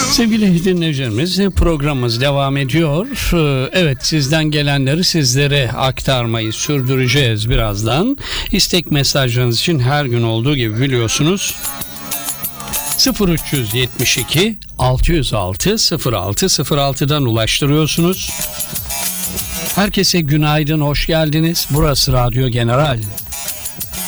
Sevgili dinleyicilerimiz, programımız devam ediyor. Evet, sizden gelenleri sizlere aktarmayı sürdüreceğiz birazdan. İstek mesajlarınız için her gün olduğu gibi biliyorsunuz 0372 606 0606'dan ulaştırıyorsunuz. Herkese günaydın, hoş geldiniz. Burası Radyo General.